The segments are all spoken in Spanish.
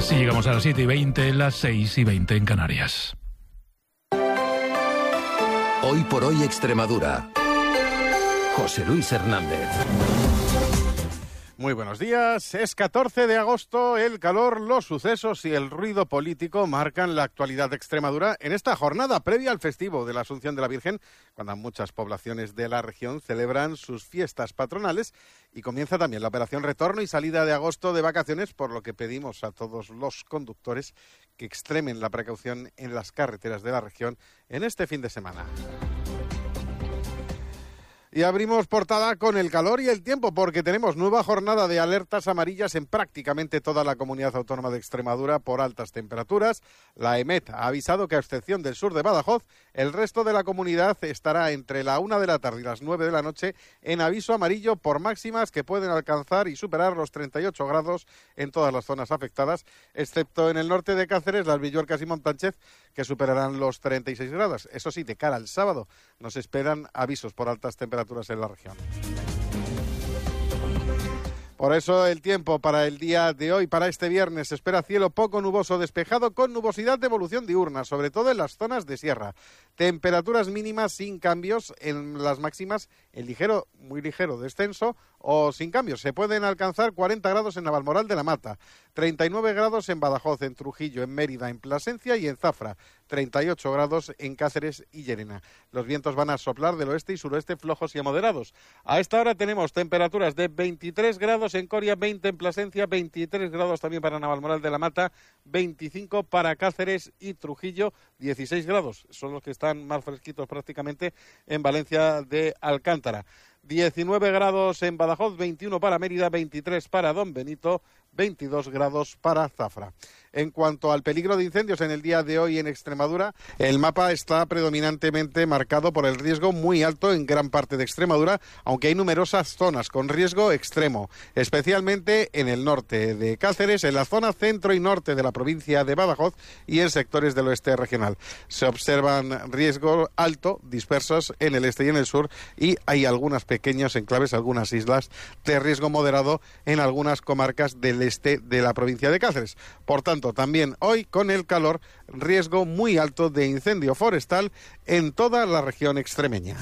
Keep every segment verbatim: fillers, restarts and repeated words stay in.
Así llegamos a las siete y veinte, las seis y veinte en Canarias. Hoy por hoy Extremadura. José Luis Hernández. Muy buenos días. Es catorce de agosto, el calor, los sucesos y el ruido político marcan la actualidad de Extremadura en esta jornada previa al festivo de la Asunción de la Virgen, cuando muchas poblaciones de la región celebran sus fiestas patronales y comienza también la operación retorno y salida de agosto de vacaciones, por lo que pedimos a todos los conductores que extremen la precaución en las carreteras de la región en este fin de semana. Y abrimos portada con el calor y el tiempo, porque tenemos nueva jornada de alertas amarillas en prácticamente toda la comunidad autónoma de Extremadura por altas temperaturas. La EMET ha avisado que, a excepción del sur de Badajoz, el resto de la comunidad estará entre la una de la tarde y las nueve de la noche en aviso amarillo por máximas que pueden alcanzar y superar los treinta y ocho grados en todas las zonas afectadas, excepto en el norte de Cáceres, Las Villuercas y Montánchez, que superarán los treinta y seis grados. Eso sí, de cara al sábado nos esperan avisos por altas temperaturas en la región. Por eso el tiempo para el día de hoy, para este viernes, se espera cielo poco nuboso despejado con nubosidad de evolución diurna, sobre todo en las zonas de sierra. Temperaturas mínimas sin cambios, en las máximas en ligero, muy ligero descenso o sin cambios. Se pueden alcanzar cuarenta grados en Navalmoral de la Mata, treinta y nueve grados en Badajoz, en Trujillo, en Mérida, en Plasencia y en Zafra, treinta y ocho grados en Cáceres y Llerena. Los vientos van a soplar del oeste y suroeste flojos y moderados. A esta hora tenemos temperaturas de veintitrés grados en Coria, veinte en Plasencia, veintitrés grados también para Navalmoral de la Mata, veinticinco para Cáceres y Trujillo, dieciséis grados. Son los que están más fresquitos prácticamente en Valencia de Alcántara. diecinueve grados en Badajoz, veintiuno para Mérida, veintitrés para Don Benito, veintidós grados para Zafra. En cuanto al peligro de incendios en el día de hoy en Extremadura, el mapa está predominantemente marcado por el riesgo muy alto en gran parte de Extremadura, aunque hay numerosas zonas con riesgo extremo, especialmente en el norte de Cáceres, en la zona centro y norte de la provincia de Badajoz y en sectores del oeste regional. Se observan riesgo alto dispersos en el este y en el sur, y hay algunas pequeños enclaves, algunas islas de riesgo moderado en algunas comarcas del este de la provincia de Cáceres. Por tanto, también hoy, con el calor, riesgo muy alto de incendio forestal en toda la región extremeña.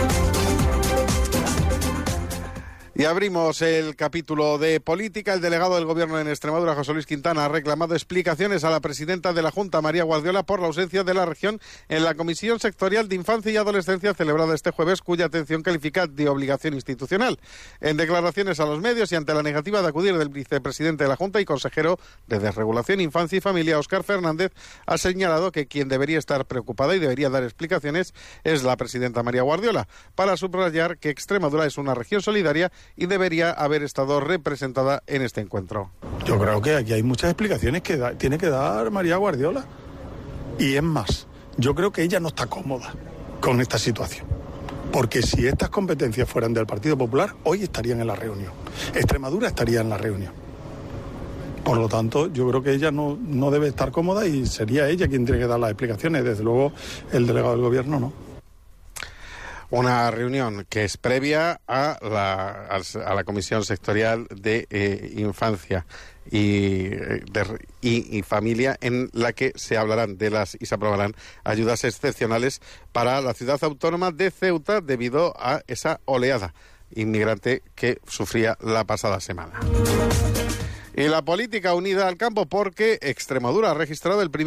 Y abrimos el capítulo de política. El delegado del Gobierno en Extremadura, José Luis Quintana, ha reclamado explicaciones a la presidenta de la Junta, María Guardiola, por la ausencia de la región en la Comisión Sectorial de Infancia y Adolescencia celebrada este jueves, cuya atención califica de obligación institucional. En declaraciones a los medios y ante la negativa de acudir del vicepresidente de la Junta y consejero de Desregulación, Infancia y Familia, Óscar Fernández, ha señalado que quien debería estar preocupada y debería dar explicaciones es la presidenta María Guardiola, para subrayar que Extremadura es una región solidaria y debería haber estado representada en este encuentro. Yo creo que aquí hay muchas explicaciones que da, tiene que dar María Guardiola. Y es más, yo creo que ella no está cómoda con esta situación. Porque si estas competencias fueran del Partido Popular, hoy estarían en la reunión. Extremadura estaría en la reunión. Por lo tanto, yo creo que ella no, no debe estar cómoda y sería ella quien tiene que dar las explicaciones. Desde luego, el delegado del Gobierno no. Una reunión que es previa a la, a la Comisión Sectorial de eh, Infancia y, de, y, y Familia, en la que se hablarán de las y se aprobarán ayudas excepcionales para la ciudad autónoma de Ceuta debido a esa oleada inmigrante que sufría la pasada semana. Y la política unida al campo, porque Extremadura ha registrado el primer